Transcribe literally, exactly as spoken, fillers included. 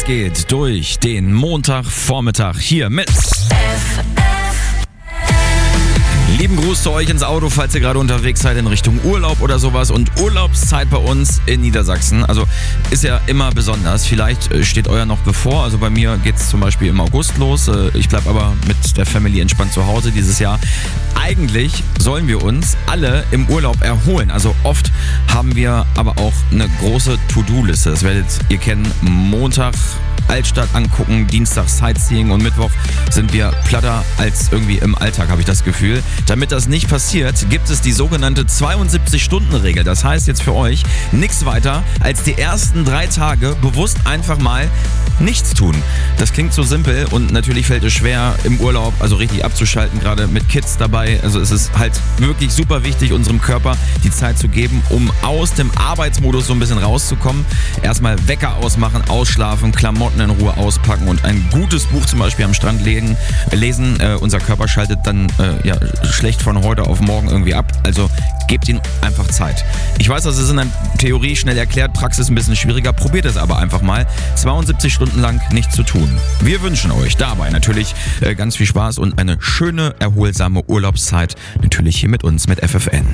geht durch den Montagvormittag hier mit lieben Gruß zu euch ins Auto, falls ihr gerade unterwegs seid in Richtung Urlaub oder sowas. Und Urlaubszeit bei uns in Niedersachsen, also ist ja immer besonders. Vielleicht steht euer noch bevor, also bei mir geht es zum Beispiel im August los. Ich bleibe aber mit der Family entspannt zu Hause dieses Jahr. Eigentlich sollen wir uns alle im Urlaub erholen. Also oft haben wir aber auch eine große To-Do-Liste. Das werdet ihr kennen. Montag Altstadt angucken, Dienstag Sightseeing und Mittwoch sind wir platter als irgendwie im Alltag, habe ich das Gefühl. Damit das nicht passiert, gibt es die sogenannte zweiundsiebzig-Stunden-Regel. Das heißt jetzt für euch nichts weiter als die ersten drei Tage bewusst einfach mal nichts tun. Das klingt so simpel und natürlich fällt es schwer im Urlaub, also richtig abzuschalten, gerade mit Kids dabei. Also es ist halt wirklich super wichtig, unserem Körper die Zeit zu geben, um aus dem Arbeitsmodus so ein bisschen rauszukommen. Erstmal Wecker ausmachen, ausschlafen, Klamotten in Ruhe auspacken und ein gutes Buch zum Beispiel am Strand legen, lesen. Äh, unser Körper schaltet dann äh, ja, schlecht von heute auf morgen irgendwie ab. Also gebt ihm einfach Zeit. Ich weiß, das ist in der Theorie schnell erklärt, Praxis ein bisschen schwieriger. Probiert es aber einfach mal. zweiundsiebzig Stunden lang nichts zu tun. Wir wünschen euch dabei natürlich äh, ganz viel Spaß und eine schöne, erholsame Urlaubszeit. Natürlich hier mit uns, mit F F N.